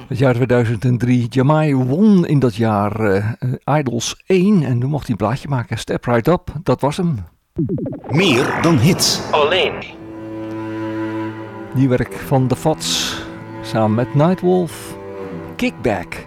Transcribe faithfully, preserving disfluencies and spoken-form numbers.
Het jaar tweeduizend drie. Jamai won in dat jaar uh, Idols één. En toen mocht hij een plaatje maken. Step Right Up. Dat was hem. Meer dan hits. Alleen. Die werk van The Fats. Samen met Nightwolf. Kickback.